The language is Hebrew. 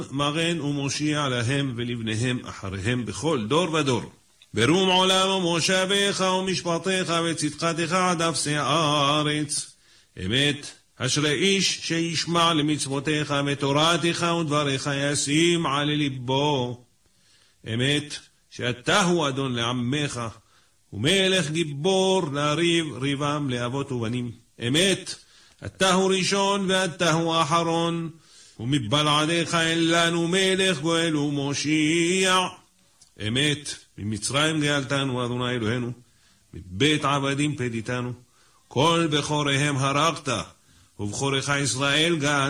מגן ומושיע להם ולבניהם אחריהם בכל דור ודור. ברום עולם ומושבך ומשפטיך וצדקתך עד אפסי הארץ. אמת, אשרי איש שישמע למצוותיך ותורתך ודבריך ישים על ליבו. אמת, שאתה הוא אדון לעמך, ומלך גיבור להריב ריבם לאבות ובנים. אמת, אתה הוא ראשון ואתה הוא אחרון, ומבלעדיך אין לנו מלך גואל ומושיע. אמת, ממצרים גאלתנו אדוני אלוהינו, מבית עבדים פדיתנו, כל בכוריהם הרגת, ובכורך ישראל גאלת.